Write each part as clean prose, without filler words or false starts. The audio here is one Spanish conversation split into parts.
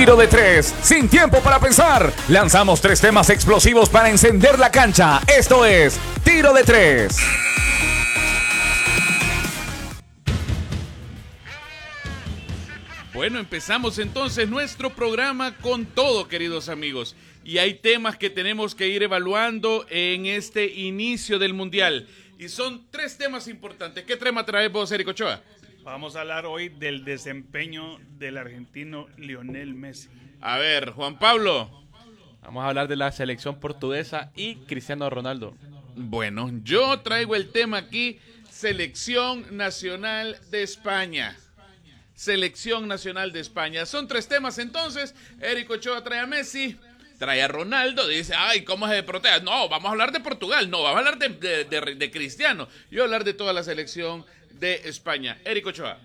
Tiro de tres, sin tiempo para pensar. Lanzamos 3 temas explosivos para encender la cancha. Esto es Tiro de tres. Bueno, empezamos entonces nuestro programa con todo, queridos amigos. Y hay temas que tenemos que ir evaluando en este inicio del Mundial. Y son 3 temas importantes. ¿Qué tema traes vos, Eric Ochoa? Vamos a hablar hoy del desempeño del argentino Lionel Messi. A ver, Juan Pablo. Vamos a hablar de la selección portuguesa y Cristiano Ronaldo. Bueno, yo traigo el tema aquí, Selección Nacional de España. Selección Nacional de España. Son 3 temas entonces. Eric Ochoa trae a Messi, trae a Ronaldo, dice, ay, ¿cómo se protea? No, vamos a hablar de Portugal, no, vamos a hablar de Cristiano. Yo voy a hablar de toda la selección de España. Eric Ochoa.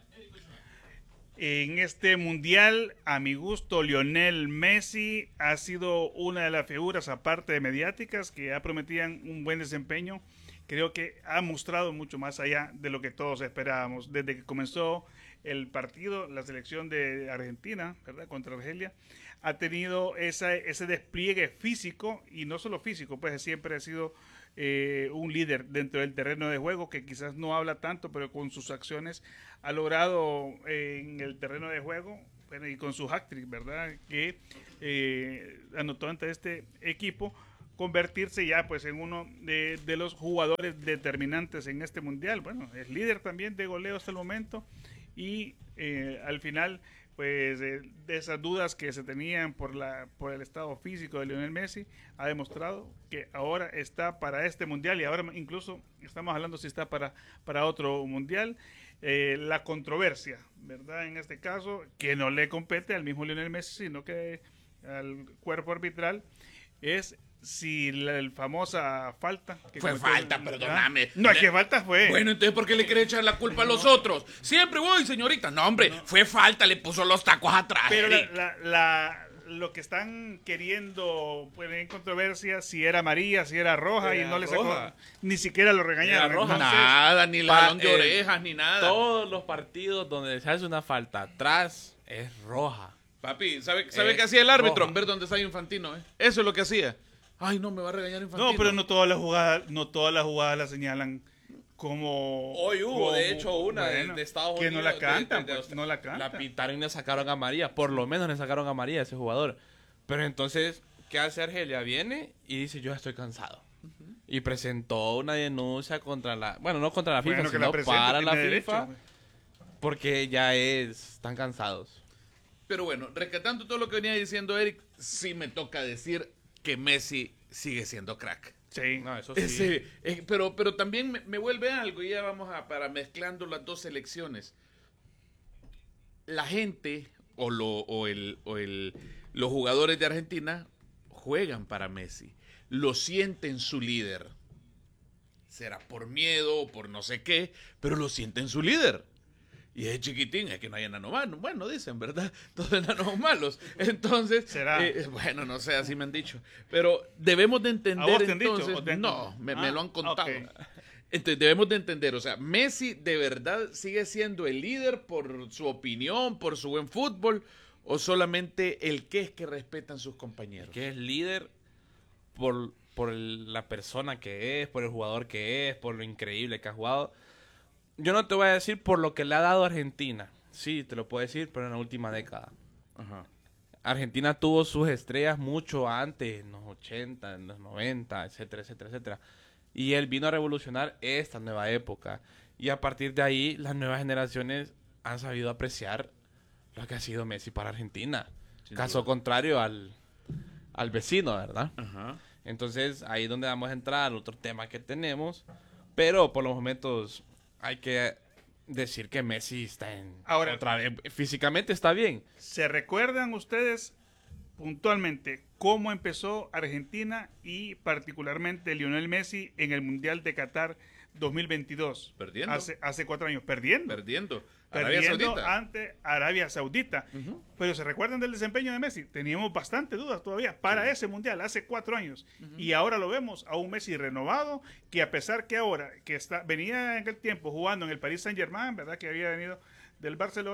En este mundial, a mi gusto, Lionel Messi ha sido una de las figuras, aparte de mediáticas, que ya prometían un buen desempeño. Creo que ha mostrado mucho más allá de lo que todos esperábamos. Desde que comenzó el partido, la selección de Argentina, ¿verdad?, contra Argelia, ha tenido ese despliegue físico, y no solo físico, pues siempre ha sido un líder dentro del terreno de juego, que quizás no habla tanto, pero con sus acciones ha logrado en el terreno de juego, bueno, y con su hat-trick, ¿verdad?, que anotó ante este equipo, convertirse ya pues en uno de los jugadores determinantes en este mundial. Bueno, es líder también de goleo hasta el momento, y al final pues de esas dudas que se tenían por el estado físico de Lionel Messi, ha demostrado que ahora está para este mundial, y ahora incluso estamos hablando si está para otro mundial. La controversia, ¿verdad?, en este caso, que no le compete al mismo Lionel Messi, sino que al cuerpo arbitral, es si la famosa falta que fue falta, perdóname. No, es que falta fue. Bueno, entonces ¿por qué le quiere echar la culpa a los otros? Siempre voy, señorita. No, hombre, fue falta, le puso los tacos atrás. Pero lo que están queriendo poner en controversia, si era amarilla, si era roja, y no le sacó, ni siquiera lo regañaron. Roja. Entonces, nada, ni jalón de orejas, ni nada. Todos los partidos donde se hace una falta atrás es roja. Papi, ¿sabe qué hacía el árbitro? Roja. Ver dónde está Infantino, ¿eh? Eso es lo que hacía. Ay, no, me va a regañar Infantino. no, pero no todas las jugadas la señalan como... Hoy hubo, de hecho, una de Estados Unidos. Que no la cantan, pues, no la cantan. La pitaron y le sacaron a María. Por lo menos le sacaron a María a ese jugador. Pero entonces, ¿qué hace Argelia? Viene y dice, yo estoy cansado. Y presentó una denuncia contra la... Bueno, no contra la FIFA, Bueno, que sino la para la tiene FIFA. derecho. Porque ya están cansados. Pero bueno, rescatando todo lo que venía diciendo Eric, sí me toca decir que Messi sigue siendo crack. Sí. No, eso sí. Pero también me vuelve algo, y ya vamos para mezclando las dos selecciones. La gente los jugadores de Argentina juegan para Messi, lo sienten su líder. Será por miedo o por no sé qué, pero lo sienten su líder. Y es chiquitín, es que no hay enanos malos. Bueno, dicen, ¿verdad? Todos enanos malos. Entonces, ¿será? Bueno, no sé, así me han dicho. Pero debemos de entender, ¿A vos te han entonces... dicho? No, me lo han contado. Okay. Entonces, debemos de entender, o sea, Messi de verdad sigue siendo el líder por su opinión, por su buen fútbol, o solamente el que es que respetan sus compañeros. Que es líder por la persona que es, por el jugador que es, por lo increíble que ha jugado. Yo no te voy a decir por lo que le ha dado a Argentina. Sí, te lo puedo decir, pero en la última década. Ajá. Argentina tuvo sus estrellas mucho antes, en los 80, en los 90, etcétera, etcétera, etcétera. Y él vino a revolucionar esta nueva época. Y a partir de ahí, las nuevas generaciones han sabido apreciar lo que ha sido Messi para Argentina. Caso contrario al vecino, ¿verdad? Ajá. Entonces, ahí es donde vamos a entrar al otro tema que tenemos. Pero por los momentos hay que decir que Messi está Ahora, otra vez, físicamente está bien. ¿Se recuerdan ustedes puntualmente cómo empezó Argentina y particularmente Lionel Messi en el Mundial de Qatar 2022? Perdiendo. Hace 4 años, perdiendo. Arabia Saudita. Ante Arabia Saudita. Pero ¿se recuerdan del desempeño de Messi? Teníamos bastante dudas todavía para ese mundial, hace 4 años. Y ahora lo vemos a un Messi renovado, que a pesar que ahora, venía en aquel tiempo jugando en el Paris Saint-Germain, ¿verdad?, que había venido del Barcelona,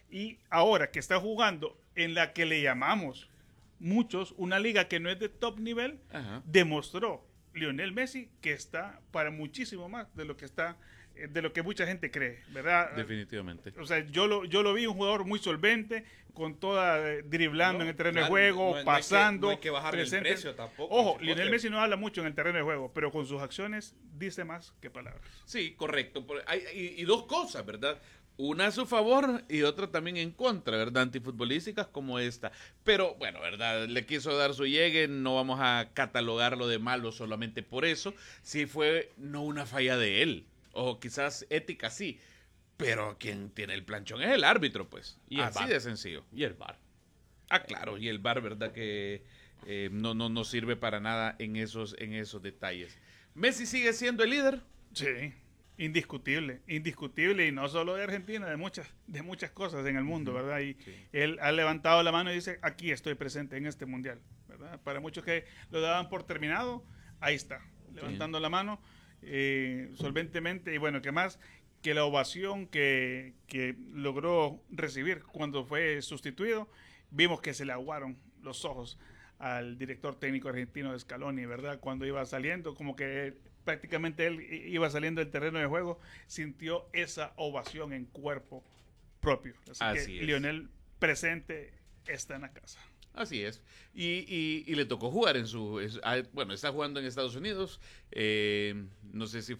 Y ahora que está jugando en la que le llamamos muchos, una liga que no es de top nivel, Ajá. demostró Lionel Messi que está para muchísimo más de lo que está, de lo que mucha gente cree, ¿verdad? Definitivamente. O sea, yo lo vi un jugador muy solvente, con toda driblando en el terreno de juego, pasando. No hay que bajarle el presente. precio tampoco. Ojo, Chicote. Lionel Messi no habla mucho en el terreno de juego, pero con sus acciones dice más que palabras. Sí, correcto. Y dos cosas, ¿verdad? Una a su favor y otra también en contra, ¿verdad? Antifutbolísticas como esta. Pero, bueno, ¿verdad? Le quiso dar su llegue, no vamos a catalogarlo de malo solamente por eso. Sí fue no una falla de él, o quizás ética sí, pero quien tiene el planchón es el árbitro, pues. Y el así VAR. de sencillo. Y el VAR. Ah, claro, y el VAR, ¿verdad? Que no sirve para nada en esos detalles. ¿Messi sigue siendo el líder? Sí, indiscutible, y no solo de Argentina, de muchas cosas en el mundo, ¿verdad? Y él ha levantado la mano y dice, aquí estoy presente en este mundial, ¿verdad? Para muchos que lo daban por terminado, ahí está, levantando la mano solventemente, y bueno, ¿qué más? Que la ovación que logró recibir cuando fue sustituido, vimos que se le aguaron los ojos al director técnico argentino de Scaloni, ¿verdad? Cuando iba saliendo, como que prácticamente él iba saliendo del terreno de juego, sintió esa ovación en cuerpo propio. Así que es. Lionel presente está en la casa. Así es. Y le tocó jugar bueno, está jugando en Estados Unidos. No sé si